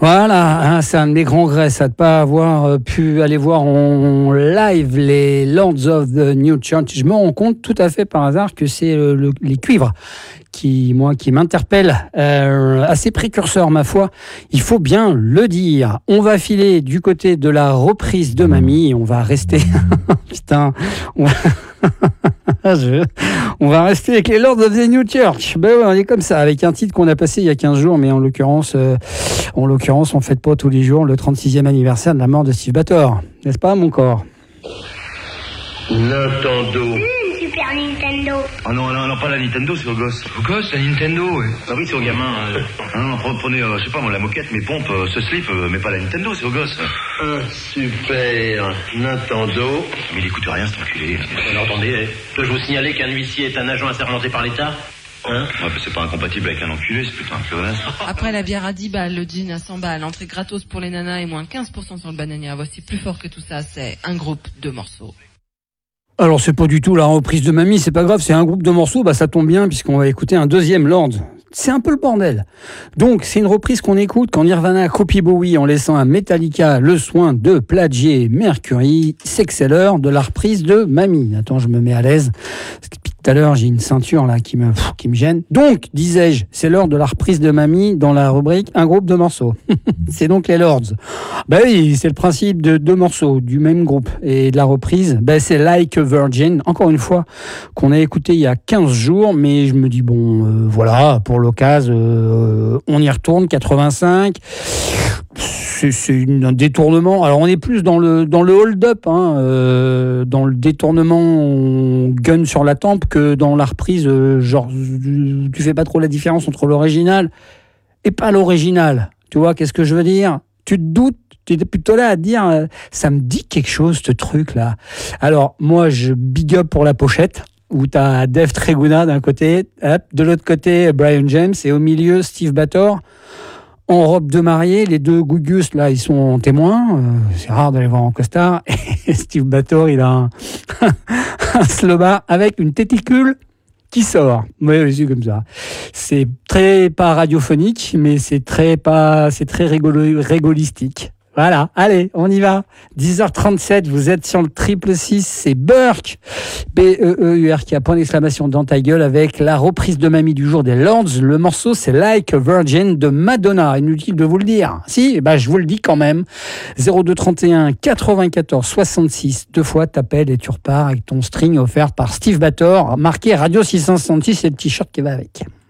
Voilà, hein, c'est un de mes grands regrets, ça, de ne pas avoir pu aller voir en live les Lords of the New Church. Je me rends compte tout à fait par hasard que c'est les cuivres qui m'interpellent, assez précurseurs, ma foi. Il faut bien le dire. On va filer du côté de la reprise de Mamie. On va rester... Putain... On va rester avec les Lords of the New Church. Ben ouais, on est comme ça, avec un titre qu'on a passé il y a 15 jours, mais en l'occurrence, on ne fête pas tous les jours le 36e anniversaire de la mort de Steve Battor. N'est-ce pas, mon corps? Nintendo. Super Nintendo. Oh non, pas la Nintendo, c'est aux gosses. Aux gosses, la Nintendo, ouais. Ah oui, c'est aux gamins. Non, prenez, je sais pas, moi, la moquette, mes pompes, ce slip, mais pas la Nintendo, c'est aux gosses. Super Nintendo. Mais il écoute rien, cet enculé. Alors, attendez, dois-je vous signaler qu'un huissier est un agent assermenté par l'État? Hein? Ouais, bah, c'est pas incompatible avec un enculé, c'est plutôt un clonasse. Après la bière à 10 balles, le gin à 100 balles, l'entrée gratos pour les nanas et moins 15% sur le banania. Voici plus fort que tout ça, c'est un groupe de morceaux. Alors, c'est pas du tout la reprise de Mamie, c'est pas grave, c'est un groupe de morceaux, bah ça tombe bien puisqu'on va écouter un deuxième Lord. C'est un peu le bordel. Donc, c'est une reprise qu'on écoute quand Nirvana copie Bowie en laissant à Metallica le soin de plagier Mercury. C'est que c'est l'heure de la reprise de Mamie. Attends, je me mets à l'aise. Parce que depuis tout à l'heure, j'ai une ceinture là qui me gêne. Donc, disais-je, c'est l'heure de la reprise de Mamie dans la rubrique un groupe de morceaux. C'est donc les Lords. Ben oui, c'est le principe de deux morceaux du même groupe. Et de la reprise, ben c'est Like a Virgin, encore une fois, qu'on a écouté il y a 15 jours. Mais je me dis, bon, voilà, pour l'occasion, on y retourne, 85. C'est un détournement. Alors, on est plus dans le hold-up, dans le détournement gun sur la tempe que dans la reprise, genre, tu fais pas trop la différence entre l'original et pas l'original. Tu vois, qu'est-ce que je veux dire? Tu te doutes? Tu étais plutôt là à dire, ça me dit quelque chose, ce truc-là. Alors, moi, je big up pour la pochette, où tu as Dave Treguna d'un côté, de l'autre côté, Brian James, et au milieu, Steve Battor, en robe de mariée. Les deux Gugus, là, ils sont témoins. C'est rare d'aller voir en costard. Et Steve Battor, il a un slobard avec une téticule qui sort. Oui, c'est comme ça. C'est très pas radiophonique, mais c'est très rigolistique. Voilà, allez, on y va. 10h37, vous êtes sur le 666, c'est Burke, B-E-E-U-R-K, point d'exclamation dans ta gueule, avec la reprise de Mamie du jour des Lords. Le morceau, c'est Like a Virgin de Madonna. Inutile de vous le dire. Si, je vous le dis quand même. 02 31 94 66, deux fois t'appelles et tu repars avec ton string offert par Steve Battor, marqué Radio 666 et le t-shirt qui va avec.